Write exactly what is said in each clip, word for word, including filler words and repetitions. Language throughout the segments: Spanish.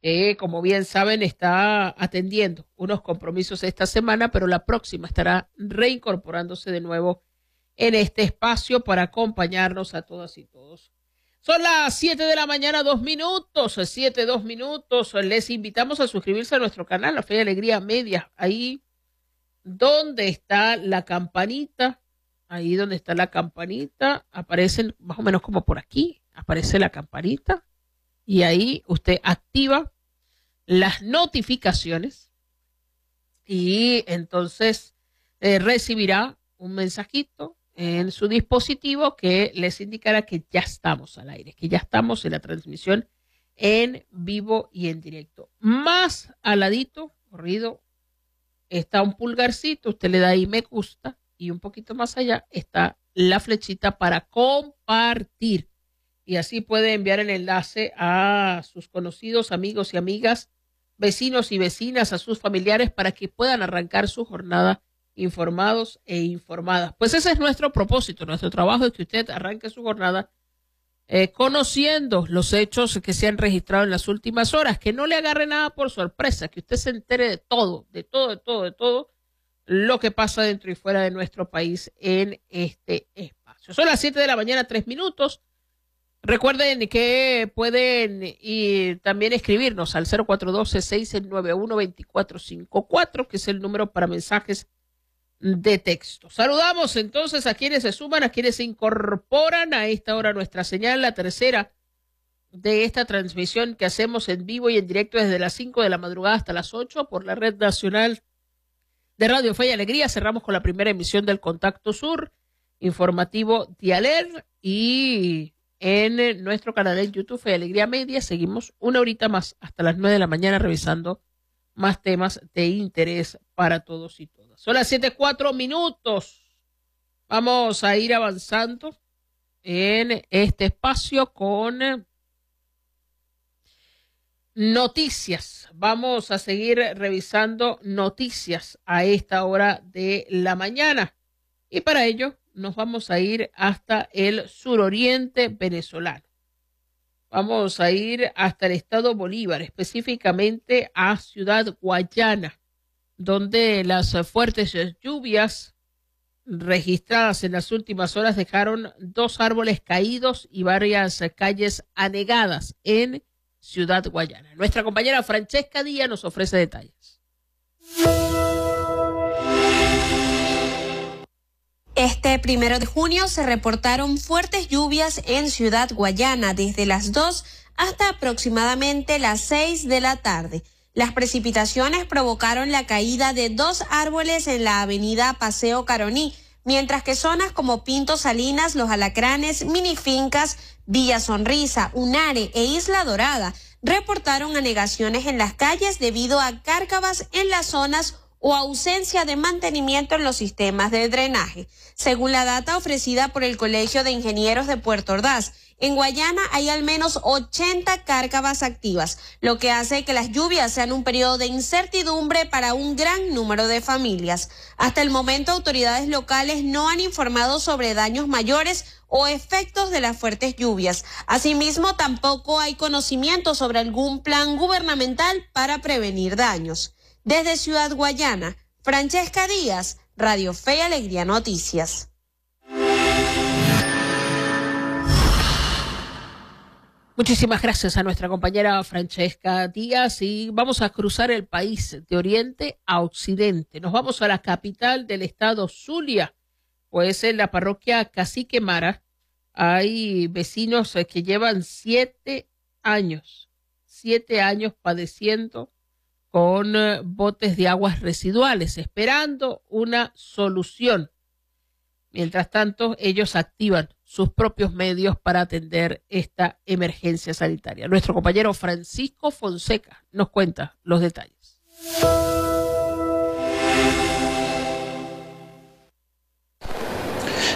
que como bien saben está atendiendo unos compromisos esta semana, pero la próxima estará reincorporándose de nuevo en este espacio para acompañarnos a todas y todos. Son las siete de la mañana, dos minutos, siete, dos minutos. Les invitamos a suscribirse a nuestro canal, La Fe y Alegría Media. Ahí donde está la campanita, ahí donde está la campanita, aparecen más o menos como por aquí, aparece la campanita y ahí usted activa las notificaciones y entonces eh, recibirá un mensajito en su dispositivo que les indicará que ya estamos al aire, que ya estamos en la transmisión en vivo y en directo. Más al ladito, corrido, está un pulgarcito, usted le da ahí me gusta y un poquito más allá está la flechita para compartir. Y así puede enviar el enlace a sus conocidos, amigos y amigas, vecinos y vecinas, a sus familiares para que puedan arrancar su jornada informados e informadas. Pues ese es nuestro propósito, nuestro trabajo es que usted arranque su jornada eh, conociendo los hechos que se han registrado en las últimas horas, que no le agarre nada por sorpresa, que usted se entere de todo, de todo, de todo, de todo lo que pasa dentro y fuera de nuestro país en este espacio. Son las siete de la mañana, tres minutos. Recuerden que pueden y también escribirnos al cero cuatro uno dos, seis nueve uno, dos cuatro cinco cuatro, que es el número para mensajes de texto. Saludamos entonces a quienes se suman, a quienes se incorporan a esta hora nuestra señal, la tercera de esta transmisión que hacemos en vivo y en directo desde las cinco de la madrugada hasta las ocho por la Red Nacional de Radio Fe y Alegría. Cerramos con la primera emisión del Contacto Sur, informativo Dialer, y en nuestro canal en YouTube Fe y Alegría Media seguimos una horita más hasta las nueve de la mañana revisando más temas de interés para todos y todas. Son las siete, cuatro minutos. Vamos a ir avanzando en este espacio con noticias. Vamos a seguir revisando noticias a esta hora de la mañana. Y para ello nos vamos a ir hasta el suroriente venezolano. Vamos a ir hasta el estado Bolívar, específicamente a Ciudad Guayana, donde las fuertes lluvias registradas en las últimas horas dejaron dos árboles caídos y varias calles anegadas en Ciudad Guayana. Nuestra compañera Francesca Díaz nos ofrece detalles. Este primero de junio se reportaron fuertes lluvias en Ciudad Guayana desde las dos hasta aproximadamente las seis de la tarde. Las precipitaciones provocaron la caída de dos árboles en la avenida Paseo Caroní, mientras que zonas como Pinto Salinas, Los Alacranes, Minifincas, Villa Sonrisa, Unare e Isla Dorada reportaron anegaciones en las calles debido a cárcavas en las zonas o ausencia de mantenimiento en los sistemas de drenaje. Según la data ofrecida por el Colegio de Ingenieros de Puerto Ordaz, en Guayana hay al menos ochenta cárcavas activas, lo que hace que las lluvias sean un periodo de incertidumbre para un gran número de familias. Hasta el momento, autoridades locales no han informado sobre daños mayores o efectos de las fuertes lluvias. Asimismo, tampoco hay conocimiento sobre algún plan gubernamental para prevenir daños. Desde Ciudad Guayana, Francesca Díaz, Radio Fe y Alegría Noticias. Muchísimas gracias a nuestra compañera Francesca Díaz y vamos a cruzar el país de oriente a occidente. Nos vamos a la capital del estado Zulia, pues en la parroquia Cacique Mara hay vecinos que llevan siete años, siete años padeciendo con botes de aguas residuales, esperando una solución. Mientras tanto, ellos activan sus propios medios para atender esta emergencia sanitaria. Nuestro compañero Francisco Fonseca nos cuenta los detalles.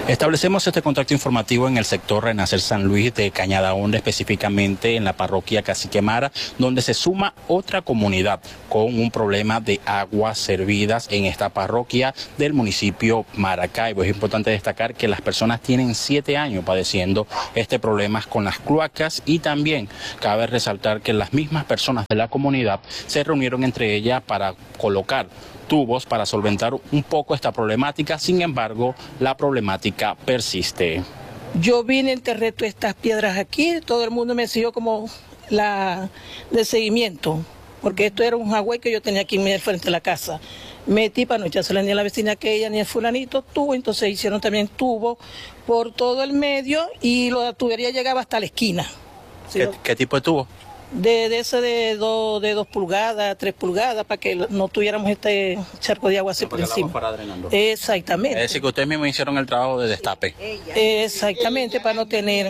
Establecemos este contacto informativo en el sector Renacer San Luis de Cañada Honda, específicamente en la parroquia Cacique Mara, donde se suma otra comunidad con un problema de aguas servidas en esta parroquia del municipio Maracaibo. Es importante destacar que las personas tienen siete años padeciendo este problema con las cloacas, y también cabe resaltar que las mismas personas de la comunidad se reunieron entre ellas para colocar tubos para solventar un poco esta problemática. Sin embargo, la problemática persiste. Yo vine, enterré todas estas piedras aquí, todo el mundo me siguió como la de seguimiento, porque esto era un jagüey que yo tenía aquí en frente de la casa. Metí para no echársela ni a la vecina aquella ni al fulanito tubo, entonces hicieron también tubo por todo el medio y la tubería llegaba hasta la esquina. ¿Qué, ¿Sí? ¿Qué tipo de tubo? De, de ese de dos de dos pulgadas, tres pulgadas, para que no tuviéramos este charco de agua así no, por encima. Exactamente. Es decir, que ustedes mismos hicieron el trabajo de destape. Exactamente, para no tener.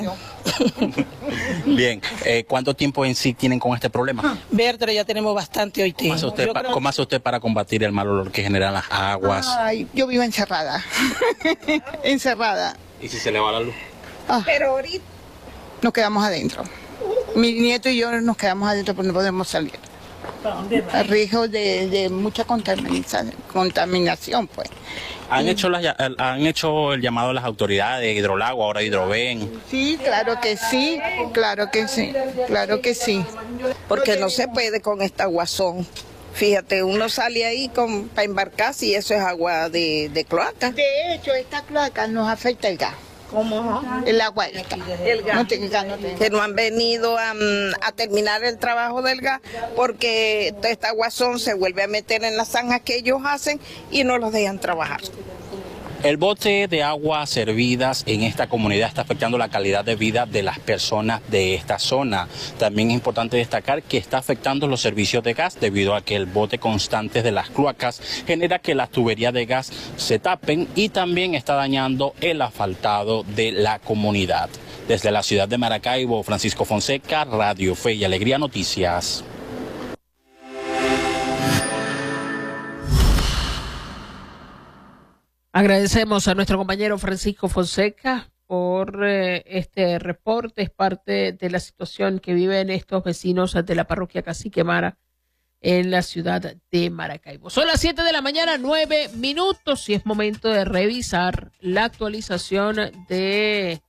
Bien, eh, ¿cuánto tiempo en sí tienen con este problema? Verde, ya tenemos bastante hoy. ¿Cómo hace usted, pa, creo... ¿Cómo hace usted para combatir el mal olor que generan las aguas? Ay, yo vivo encerrada. encerrada. ¿Y si se le va la luz? Ah, pero ahorita nos quedamos adentro. Mi nieto y yo nos quedamos adentro porque no podemos salir. A riesgo de, de mucha contaminación, contaminación, pues. ¿Han, sí. hecho las, ¿Han hecho el llamado a las autoridades, Hidrolago, ahora Hidroven? Sí, claro que sí, claro que sí, claro que sí. Porque no se puede con esta aguazón. Fíjate, uno sale ahí con, para embarcarse y eso es agua de, de cloaca. De hecho, esta cloaca nos afecta el gas. ¿Cómo? El agua esta. El gas. No te, gas no te... Que no han venido a, a terminar el trabajo del gas porque esta aguazón se vuelve a meter en las zanjas que ellos hacen y no los dejan trabajar. El bote de aguas servidas en esta comunidad está afectando la calidad de vida de las personas de esta zona. También es importante destacar que está afectando los servicios de gas debido a que el bote constante de las cloacas genera que las tuberías de gas se tapen, y también está dañando el asfaltado de la comunidad. Desde la ciudad de Maracaibo, Francisco Fonseca, Radio Fe y Alegría Noticias. Agradecemos a nuestro compañero Francisco Fonseca por eh, este reporte. Es parte de la situación que viven estos vecinos de la parroquia Cacique Mara en la ciudad de Maracaibo. Son las siete de la mañana, nueve minutos, y es momento de revisar la actualización de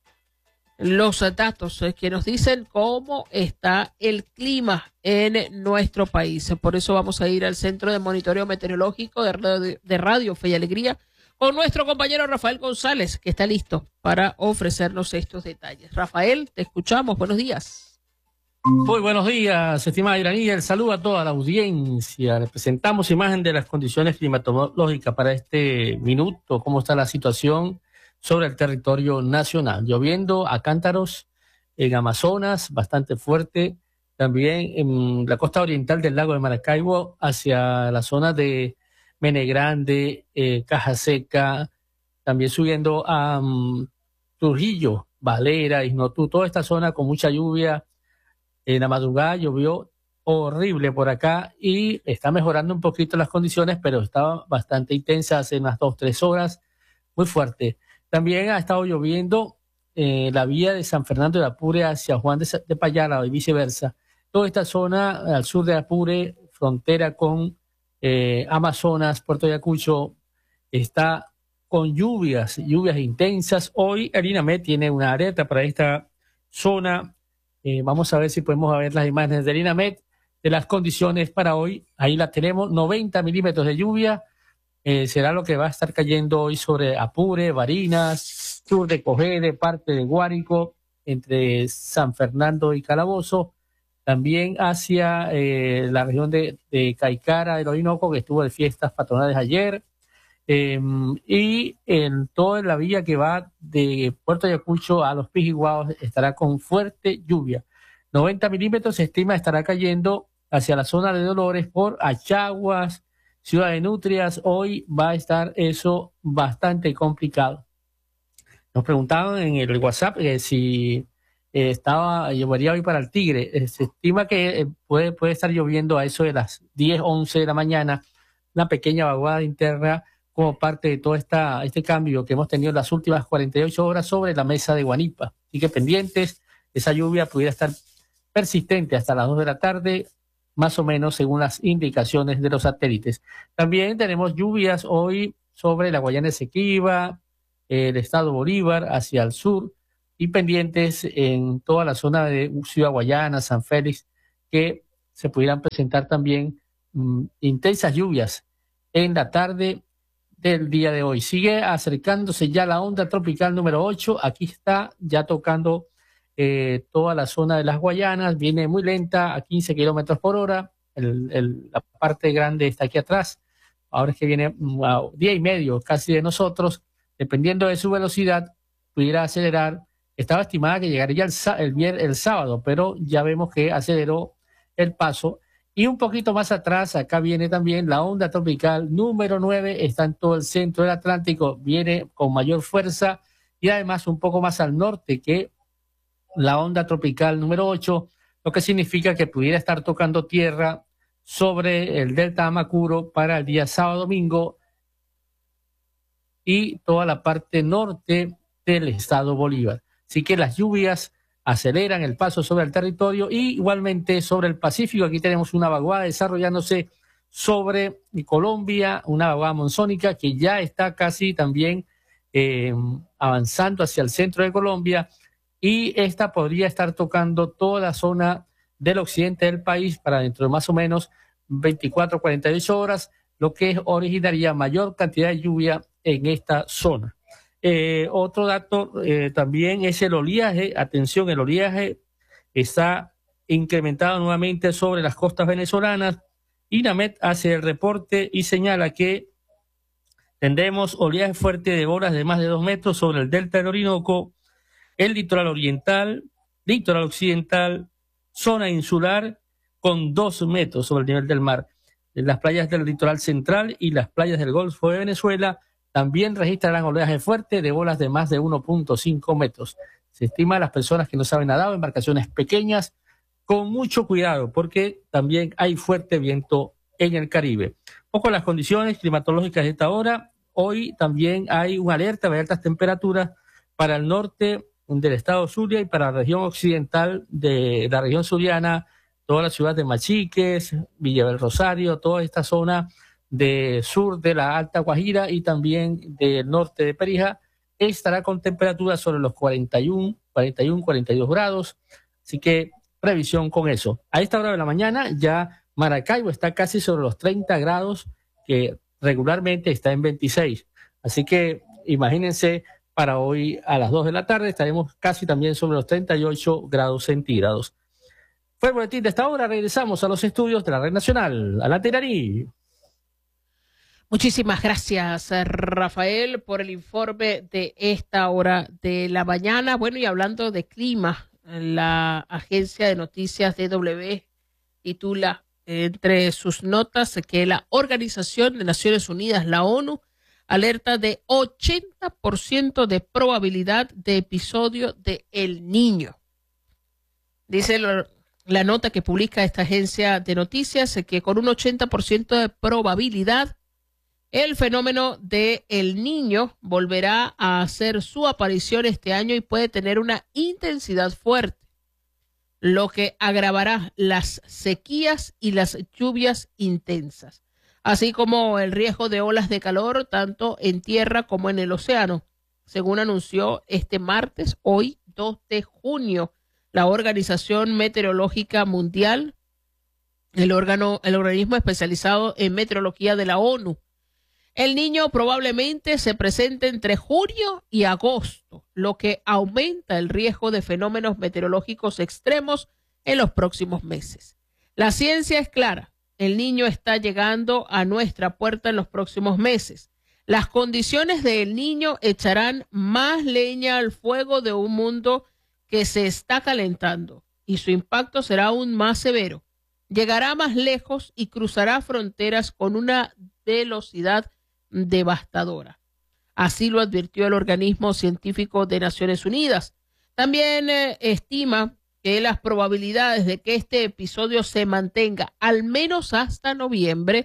los datos que nos dicen cómo está el clima en nuestro país. Por eso vamos a ir al Centro de Monitoreo Meteorológico de Radio, de Radio Fe y Alegría con nuestro compañero Rafael González, que está listo para ofrecernos estos detalles. Rafael, te escuchamos. Buenos días. Muy buenos días, estimada Iranía. El saludo a toda la audiencia. Les presentamos imagen de las condiciones climatológicas para este minuto, cómo está la situación sobre el territorio nacional. Lloviendo a cántaros en Amazonas, bastante fuerte. También en la costa oriental del lago de Maracaibo, hacia la zona de Mene Grande, eh, Caja Seca, también subiendo a um, Trujillo, Valera, Isnotú, toda esta zona con mucha lluvia. En la madrugada llovió horrible por acá y está mejorando un poquito las condiciones, pero estaba bastante intensa hace unas dos, tres horas, muy fuerte. También ha estado lloviendo eh, la vía de San Fernando de Apure hacia Juan de, de Payala y viceversa. Toda esta zona al sur de Apure, frontera con Eh, Amazonas, Puerto Ayacucho, está con lluvias, lluvias intensas. Hoy el INAMED tiene una alerta para esta zona. Eh, vamos a ver si podemos ver las imágenes del INAMED de las condiciones para hoy. Ahí la tenemos, noventa milímetros de lluvia. Eh, será lo que va a estar cayendo hoy sobre Apure, Barinas, sur de Cogede, parte de Guárico, entre San Fernando y Calabozo. También hacia eh, la región de, de Caicara, el Orinoco, que estuvo de fiestas patronales ayer, eh, y en toda la vía que va de Puerto Ayacucho a los Pijiguaos estará con fuerte lluvia. noventa milímetros se estima estará cayendo hacia la zona de Dolores por Achaguas, Ciudad de Nutrias. Hoy va a estar eso bastante complicado. Nos preguntaban en el WhatsApp eh, si... Eh, estaba, llovería hoy para el Tigre. Eh, se estima que eh, puede, puede estar lloviendo a eso de las diez, once de la mañana, una pequeña vaguada interna como parte de todo esta, este cambio que hemos tenido en las últimas cuarenta y ocho horas sobre la mesa de Guanipa. Así que pendientes, esa lluvia pudiera estar persistente hasta las dos de la tarde, más o menos según las indicaciones de los satélites. También tenemos lluvias hoy sobre la Guayana Esequiba, el estado Bolívar hacia el sur, y pendientes en toda la zona de Ciudad Guayana, San Félix, que se pudieran presentar también mm, intensas lluvias en la tarde del día de hoy. Sigue acercándose ya la onda tropical número ocho, aquí está ya tocando eh, toda la zona de las Guayanas, viene muy lenta a quince kilómetros por hora, el, el, la parte grande está aquí atrás, ahora es que viene a día y medio casi de nosotros, dependiendo de su velocidad, pudiera acelerar. Estaba estimada que llegaría el, el, el sábado, pero ya vemos que aceleró el paso. Y un poquito más atrás, acá viene también la onda tropical número nueve, está en todo el centro del Atlántico, viene con mayor fuerza y además un poco más al norte que la onda tropical número ocho, lo que significa que pudiera estar tocando tierra sobre el delta Amacuro para el día sábado domingo y toda la parte norte del estado Bolívar. Así que las lluvias aceleran el paso sobre el territorio y igualmente sobre el Pacífico. Aquí tenemos una vaguada desarrollándose sobre Colombia, una vaguada monzónica que ya está casi también eh, avanzando hacia el centro de Colombia, y esta podría estar tocando toda la zona del occidente del país para dentro de más o menos veinticuatro a cuarenta y ocho horas, lo que originaría mayor cantidad de lluvia en esta zona. Eh, otro dato eh, también es el oleaje. Atención, el oleaje está incrementado nuevamente sobre las costas venezolanas. INAMED hace el reporte y señala que tendremos oleaje fuerte de olas de más de dos metros sobre el delta del Orinoco, el litoral oriental, litoral occidental, zona insular con dos metros sobre el nivel del mar. En las playas del litoral central y las playas del Golfo de Venezuela también registrarán oleaje fuerte de olas de más de uno punto cinco metros. Se estima a las personas que no saben nadar, embarcaciones pequeñas, con mucho cuidado, porque también hay fuerte viento en el Caribe. Ojo a las condiciones climatológicas de esta hora. Hoy también hay una alerta de altas temperaturas para el norte del estado Zulia y para la región occidental de la región zuliana, toda la ciudad de Machiques, Villa del Rosario, toda esta zona de sur de la Alta Guajira y también del norte de Perija, estará con temperaturas sobre los cuarenta y uno, cuarenta y uno, cuarenta y dos grados, así que previsión con eso. A esta hora de la mañana ya Maracaibo está casi sobre los treinta grados, que regularmente está en veintiséis, así que imagínense, para hoy a las dos de la tarde estaremos casi también sobre los treinta y ocho grados centígrados. Fue el boletín de esta hora, regresamos a los estudios de la Red Nacional. Adelante, Irani. Muchísimas gracias, Rafael, por el informe de esta hora de la mañana. Bueno, y hablando de clima, la agencia de noticias D W titula entre sus notas que la Organización de Naciones Unidas, la ONU, alerta de ochenta por ciento de probabilidad de episodio de El Niño. Dice lo, la nota que publica esta agencia de noticias que con un ochenta por ciento de probabilidad el fenómeno de El Niño volverá a hacer su aparición este año y puede tener una intensidad fuerte, lo que agravará las sequías y las lluvias intensas, así como el riesgo de olas de calor tanto en tierra como en el océano, según anunció este martes, hoy dos de junio, la Organización Meteorológica Mundial, el órgano, el organismo especializado en meteorología de la ONU. El Niño probablemente se presente entre junio y agosto, lo que aumenta el riesgo de fenómenos meteorológicos extremos en los próximos meses. La ciencia es clara. El Niño está llegando a nuestra puerta en los próximos meses. Las condiciones del Niño echarán más leña al fuego de un mundo que se está calentando y su impacto será aún más severo. Llegará más lejos y cruzará fronteras con una velocidad devastadora. Así lo advirtió el organismo científico de Naciones Unidas. También eh, estima que las probabilidades de que este episodio se mantenga al menos hasta noviembre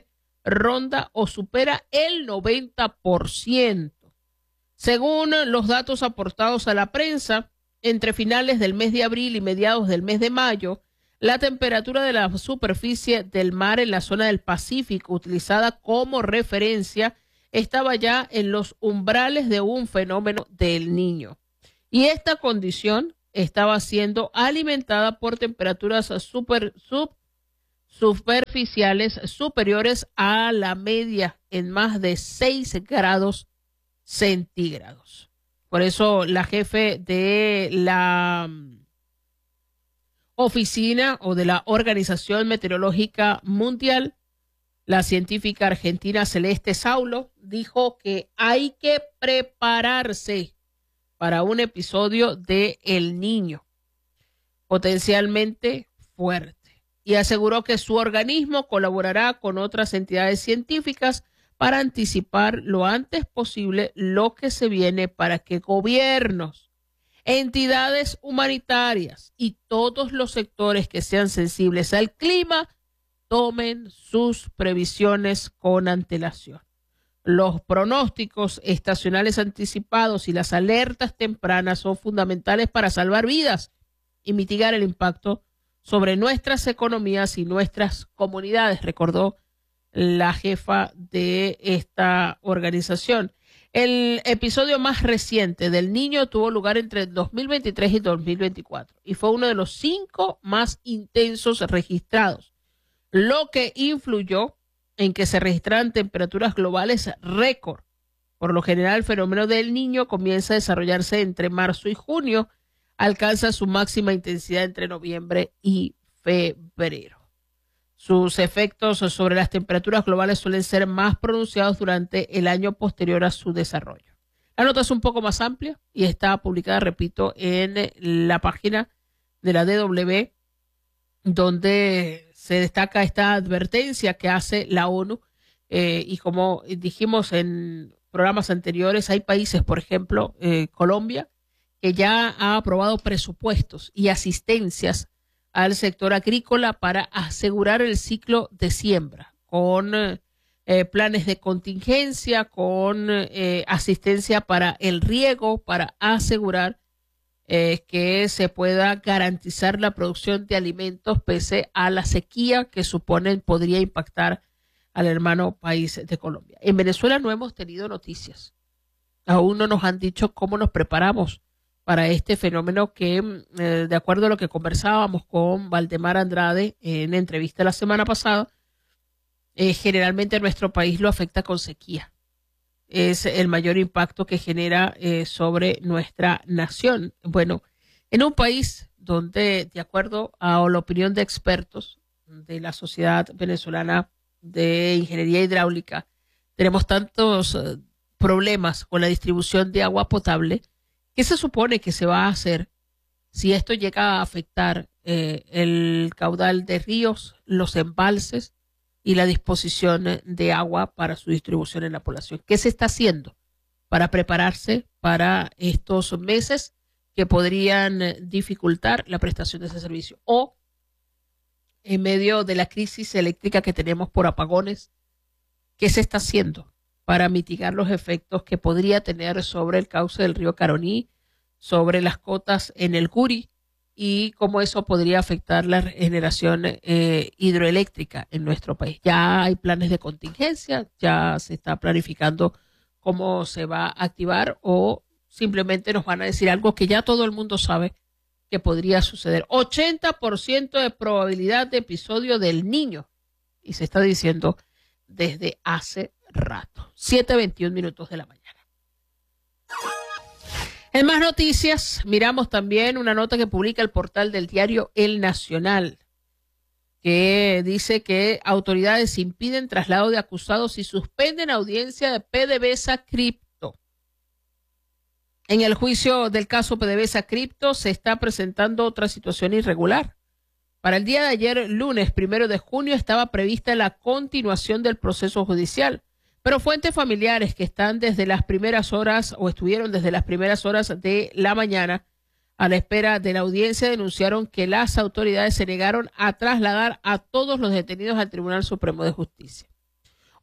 ronda o supera el noventa por ciento. Según los datos aportados a la prensa, entre finales del mes de abril y mediados del mes de mayo, la temperatura de la superficie del mar en la zona del Pacífico, utilizada como referencia, estaba ya en los umbrales de un fenómeno del Niño. Y esta condición estaba siendo alimentada por temperaturas super, sub, superficiales superiores a la media en más de seis grados centígrados. Por eso la jefe de la oficina o de la Organización Meteorológica Mundial, la científica argentina Celeste Saulo, dijo que hay que prepararse para un episodio de El Niño potencialmente fuerte, y aseguró que su organismo colaborará con otras entidades científicas para anticipar lo antes posible lo que se viene, para que gobiernos, entidades humanitarias y todos los sectores que sean sensibles al clima tomen sus previsiones con antelación. Los pronósticos estacionales anticipados y las alertas tempranas son fundamentales para salvar vidas y mitigar el impacto sobre nuestras economías y nuestras comunidades, recordó la jefa de esta organización. El episodio más reciente del Niño tuvo lugar entre dos mil veintitrés y dos mil veinticuatro y fue uno de los cinco más intensos registrados, lo que influyó en que se registraran temperaturas globales récord. Por lo general, el fenómeno del Niño comienza a desarrollarse entre marzo y junio, alcanza su máxima intensidad entre noviembre y febrero. Sus efectos sobre las temperaturas globales suelen ser más pronunciados durante el año posterior a su desarrollo. La nota es un poco más amplia y está publicada, repito, en la página de la D W, donde se destaca esta advertencia que hace la ONU. Eh, y como dijimos en programas anteriores, hay países, por ejemplo, eh, Colombia, que ya ha aprobado presupuestos y asistencias al sector agrícola para asegurar el ciclo de siembra, con eh, planes de contingencia, con eh, asistencia para el riego, para asegurar eh, que se pueda garantizar la producción de alimentos pese a la sequía que suponen podría impactar al hermano país de Colombia. En Venezuela no hemos tenido noticias. Aún no nos han dicho cómo nos preparamos para este fenómeno que, eh, de acuerdo a lo que conversábamos con Valdemar Andrade en entrevista la semana pasada, eh, generalmente nuestro país lo afecta con sequía. Es el mayor impacto que genera eh, sobre nuestra nación. Bueno, en un país donde, de acuerdo a la opinión de expertos de la Sociedad Venezolana de Ingeniería Hidráulica, tenemos tantos eh, problemas con la distribución de agua potable. ¿Qué se supone que se va a hacer si esto llega a afectar eh, el caudal de ríos, los embalses y la disposición de agua para su distribución en la población? ¿Qué se está haciendo para prepararse para estos meses que podrían dificultar la prestación de ese servicio? O en medio de la crisis eléctrica que tenemos por apagones, ¿qué se está haciendo para mitigar los efectos que podría tener sobre el cauce del río Caroní, sobre las cotas en el Guri, y cómo eso podría afectar la generación eh, hidroeléctrica en nuestro país? Ya hay planes de contingencia, ya se está planificando cómo se va a activar, o simplemente nos van a decir algo que ya todo el mundo sabe que podría suceder. ochenta por ciento de probabilidad de episodio del Niño, y se está diciendo desde hace rato. siete veintiún minutos de la mañana. En más noticias, miramos también una nota que publica el portal del diario El Nacional, que dice que autoridades impiden traslado de acusados y suspenden audiencia de PDVSA Cripto. En el juicio del caso PDVSA Cripto se está presentando otra situación irregular. Para el día de ayer, lunes primero de junio, estaba prevista la continuación del proceso judicial, pero fuentes familiares que están desde las primeras horas o estuvieron desde las primeras horas de la mañana a la espera de la audiencia denunciaron que las autoridades se negaron a trasladar a todos los detenidos al Tribunal Supremo de Justicia.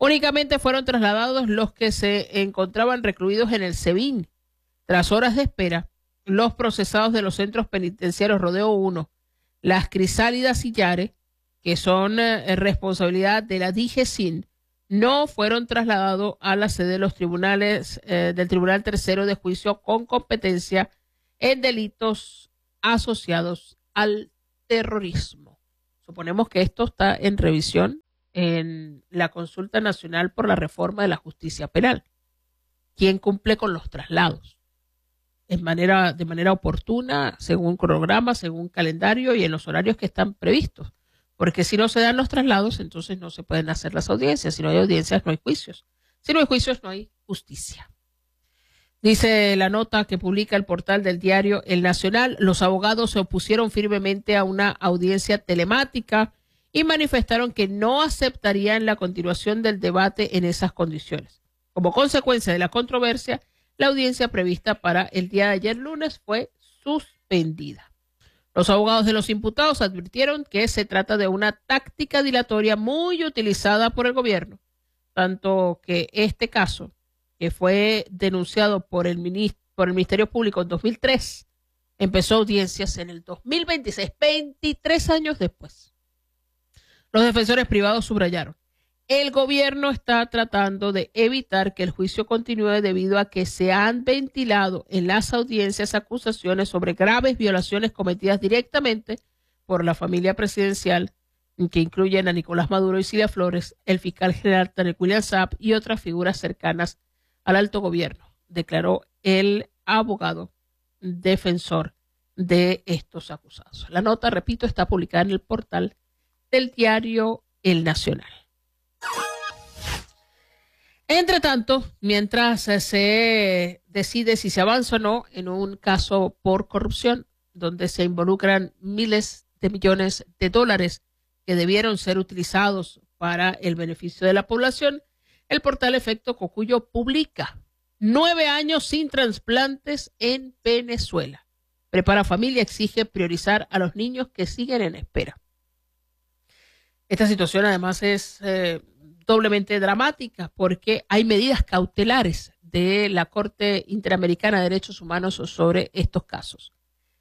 Únicamente fueron trasladados los que se encontraban recluidos en el SEBIN. Tras horas de espera, los procesados de los centros penitenciarios Rodeo uno, Las Crisálidas y Yare, que son eh, responsabilidad de la DIGESIN, no fueron trasladados a la sede de los tribunales eh, del Tribunal Tercero de Juicio con competencia en delitos asociados al terrorismo. Suponemos que esto está en revisión en la Consulta Nacional por la Reforma de la Justicia Penal. ¿Quién cumple con los traslados? En manera, de manera oportuna, según cronograma, según calendario y en los horarios que están previstos. Porque si no se dan los traslados, entonces no se pueden hacer las audiencias. Si no hay audiencias, no hay juicios. Si no hay juicios, no hay justicia. Dice la nota que publica el portal del diario El Nacional, los abogados se opusieron firmemente a una audiencia telemática y manifestaron que no aceptarían la continuación del debate en esas condiciones. Como consecuencia de la controversia, la audiencia prevista para el día de ayer lunes fue suspendida. Los abogados de los imputados advirtieron que se trata de una táctica dilatoria muy utilizada por el gobierno, tanto que este caso, que fue denunciado por el, ministro, por el Ministerio Público en dos mil tres, empezó audiencias en el dos mil veintiséis, veintitrés años después. Los defensores privados subrayaron: el gobierno está tratando de evitar que el juicio continúe debido a que se han ventilado en las audiencias acusaciones sobre graves violaciones cometidas directamente por la familia presidencial, que incluyen a Nicolás Maduro y Cilia Flores, el fiscal general Tarek William Saab y otras figuras cercanas al alto gobierno, declaró el abogado defensor de estos acusados. La nota, repito, está publicada en el portal del diario El Nacional. Entre tanto, mientras se decide si se avanza o no en un caso por corrupción, donde se involucran miles de millones de dólares que debieron ser utilizados para el beneficio de la población, el portal Efecto Cocuyo publica nueve años sin trasplantes en Venezuela. Prepara Familia exige priorizar a los niños que siguen en espera. Esta situación además es eh, doblemente dramática porque hay medidas cautelares de la Corte Interamericana de Derechos Humanos sobre estos casos.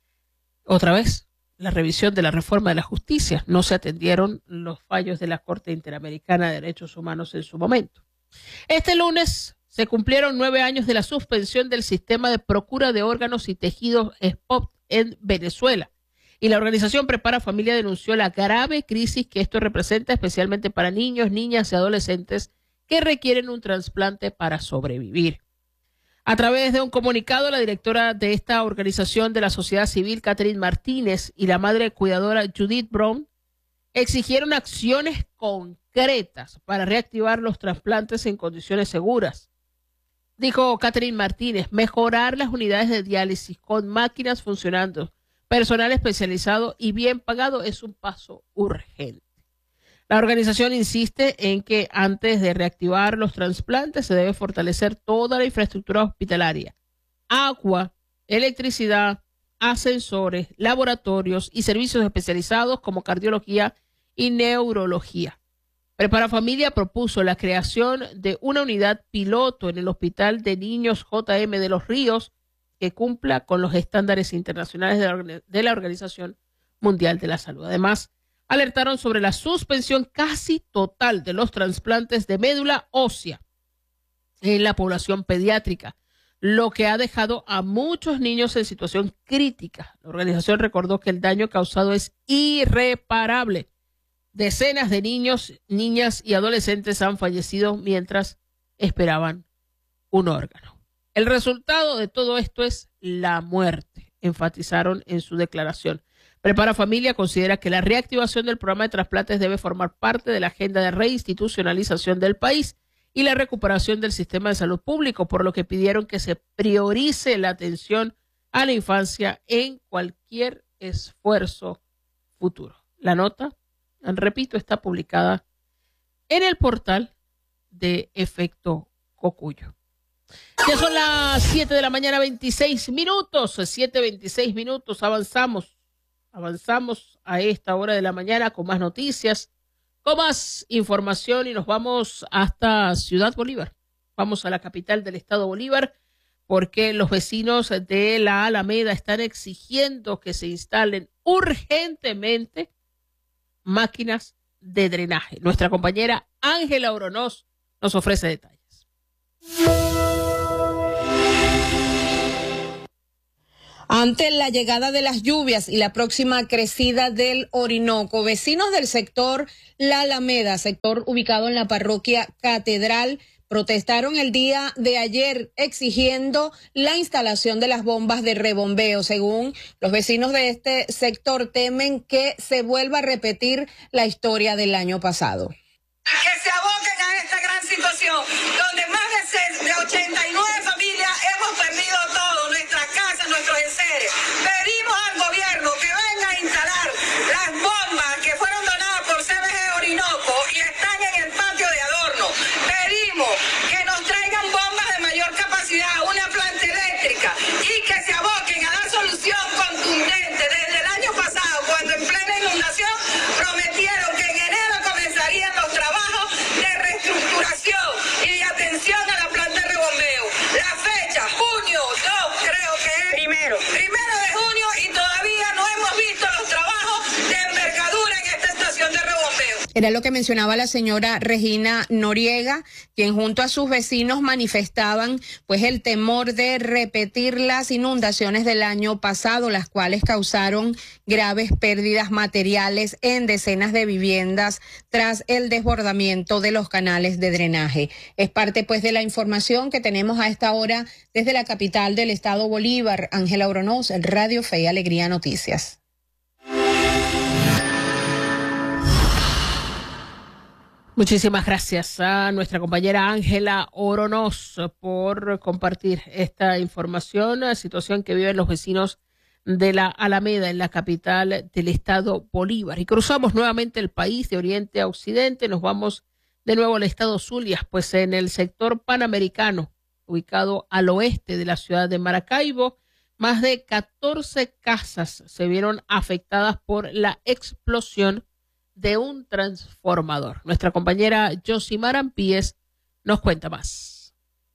Otra vez, la revisión de la reforma de la justicia. No se atendieron los fallos de la Corte Interamericana de Derechos Humanos en su momento. Este lunes se cumplieron nueve años de la suspensión del sistema de procura de órganos y tejidos S P O T en Venezuela. Y la organización Prepara Familia denunció la grave crisis que esto representa, especialmente para niños, niñas y adolescentes que requieren un trasplante para sobrevivir. A través de un comunicado, la directora de esta organización de la sociedad civil, Catherine Martínez, y la madre cuidadora Judith Brown, exigieron acciones concretas para reactivar los trasplantes en condiciones seguras. Dijo Catherine Martínez, mejorar las unidades de diálisis con máquinas funcionando, personal especializado y bien pagado es un paso urgente. La organización insiste en que antes de reactivar los trasplantes se debe fortalecer toda la infraestructura hospitalaria, agua, electricidad, ascensores, laboratorios y servicios especializados como cardiología y neurología. Prepara Familia propuso la creación de una unidad piloto en el Hospital de Niños J M de Los Ríos que cumpla con los estándares internacionales de la, de la Organización Mundial de la Salud. Además, alertaron sobre la suspensión casi total de los trasplantes de médula ósea en la población pediátrica, lo que ha dejado a muchos niños en situación crítica. La organización recordó que el daño causado es irreparable. Decenas de niños, niñas y adolescentes han fallecido mientras esperaban un órgano. El resultado de todo esto es la muerte, enfatizaron en su declaración. Prepara Familia considera que la reactivación del programa de trasplantes debe formar parte de la agenda de reinstitucionalización del país y la recuperación del sistema de salud público, por lo que pidieron que se priorice la atención a la infancia en cualquier esfuerzo futuro. La nota, repito, está publicada en el portal de Efecto Cocuyo. Ya son las siete de la mañana, veintiséis minutos, siete veintiséis minutos, avanzamos, avanzamos a esta hora de la mañana con más noticias Con más información y nos vamos hasta Ciudad Bolívar. Vamos a la capital del estado Bolívar porque los vecinos de la Alameda están exigiendo que se instalen urgentemente máquinas de drenaje. Nuestra compañera Ángela Oronoz nos ofrece detalles. Ante la llegada de las lluvias y la próxima crecida del Orinoco, vecinos del sector La Alameda, sector ubicado en la parroquia Catedral, protestaron el día de ayer exigiendo la instalación de las bombas de rebombeo. Según los vecinos de este sector, temen que se vuelva a repetir la historia del año pasado. Que se aboquen a esta gran situación, donde más de ochenta y nueve familias hemos perdido todo, nuestras casas, nuestros enseres. Pedimos al gobierno que venga a instalar las bombas que fueron donadas por C B G Orinoco y están en el patio de adorno. Pedimos que nos traigan bombas de mayor capacidad, una planta eléctrica, y que se aboquen a la solución contundente. Desde el año pasado, cuando en plena inundación prometieron que en enero comenzarían los trabajos de reestructuración y de atención a la planta de rebombeo. La fecha, junio dos, creo que es. Primero. Primero de junio y todavía no hemos visto los trabajos de envergadura en esta estación de rebombeo. Era lo que mencionaba la señora Regina Noriega, quien junto a sus vecinos manifestaban pues el temor de repetir las inundaciones del año pasado, las cuales causaron graves pérdidas materiales en decenas de viviendas tras el desbordamiento de los canales de drenaje. Es parte pues de la información que tenemos a esta hora desde la capital del estado Bolívar. Ángela Oronoz, Radio Fe y Alegría Noticias. Muchísimas gracias a nuestra compañera Ángela Oronoz por compartir esta información, la situación que viven los vecinos de la Alameda en la capital del estado Bolívar. Y cruzamos nuevamente el país de oriente a occidente, nos vamos de nuevo al estado Zulia, pues en el sector panamericano, ubicado al oeste de la ciudad de Maracaibo, más de catorce casas se vieron afectadas por la explosión de un transformador. Nuestra compañera Josimar Ampíes nos cuenta más.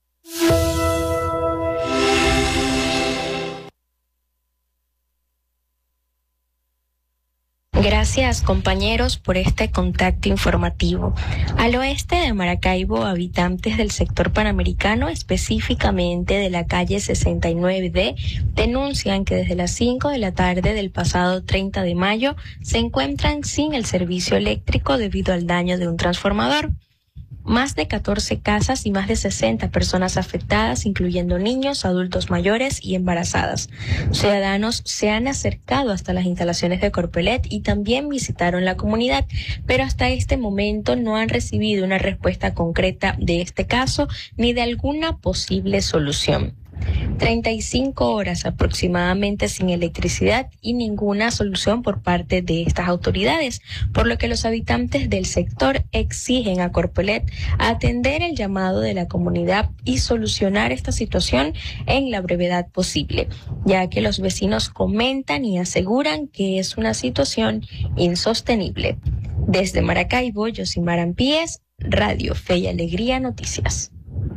Gracias, compañeros, por este contacto informativo. Al oeste de Maracaibo, habitantes del sector panamericano, específicamente de la calle sesenta y nueve D, denuncian que desde las cinco de la tarde del pasado treinta de mayo se encuentran sin el servicio eléctrico debido al daño de un transformador. Más de catorce casas y más de sesenta personas afectadas, incluyendo niños, adultos mayores y embarazadas. Ciudadanos se han acercado hasta las instalaciones de Corpelet y también visitaron la comunidad, pero hasta este momento no han recibido una respuesta concreta de este caso ni de alguna posible solución. treinta y cinco horas aproximadamente sin electricidad y ninguna solución por parte de estas autoridades, por lo que los habitantes del sector exigen a Corpelet atender el llamado de la comunidad y solucionar esta situación en la brevedad posible, ya que los vecinos comentan y aseguran que es una situación insostenible. Desde Maracaibo, Josimar Ampíes, Radio Fe y Alegría Noticias.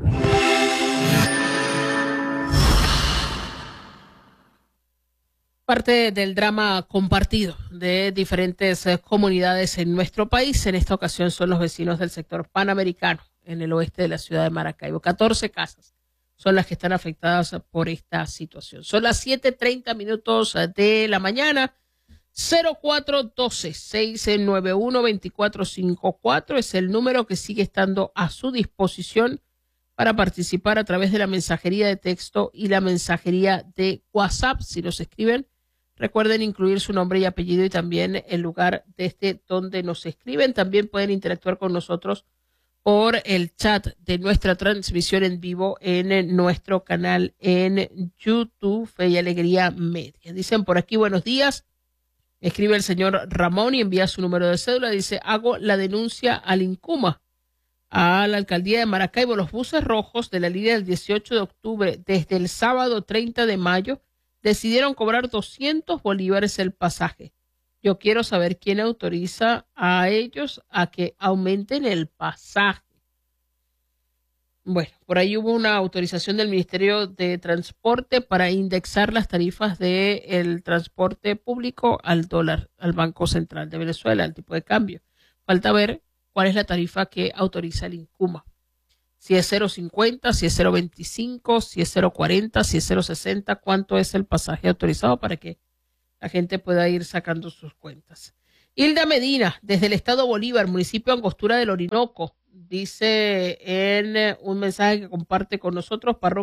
Parte del drama compartido de diferentes eh, comunidades en nuestro país. En esta ocasión son los vecinos del sector panamericano en el oeste de la ciudad de Maracaibo. catorce casas son las que están afectadas por esta situación. Son las siete treinta minutos de la mañana. cero cuatro uno dos, seis nueve uno, dos cuatro cinco cuatro es el número que sigue estando a su disposición para participar a través de la mensajería de texto y la mensajería de WhatsApp. Si nos escriben, recuerden incluir su nombre y apellido y también el lugar desde donde nos escriben. También pueden interactuar con nosotros por el chat de nuestra transmisión en vivo en nuestro canal en YouTube, Fe y Alegría Media. Dicen por aquí, buenos días. Escribe el señor Ramón y envía su número de cédula. Dice, hago la denuncia al INCUMA, a la alcaldía de Maracaibo. Los buses rojos de la línea del dieciocho de octubre desde el sábado treinta de mayo decidieron cobrar doscientos bolívares el pasaje. Yo quiero saber quién autoriza a ellos a que aumenten el pasaje. Bueno, por ahí hubo una autorización del Ministerio de Transporte para indexar las tarifas del transporte público al dólar, al Banco Central de Venezuela, al tipo de cambio. Falta ver cuál es la tarifa que autoriza el INCUMA. Si es cero cincuenta, si es cero veinticinco, si es cero cuarenta, si es cero sesenta, cuánto es el pasaje autorizado para que la gente pueda ir sacando sus cuentas. Hilda Medina, desde el Estado Bolívar, municipio Angostura del Orinoco, dice en un mensaje que comparte con nosotros, parroquia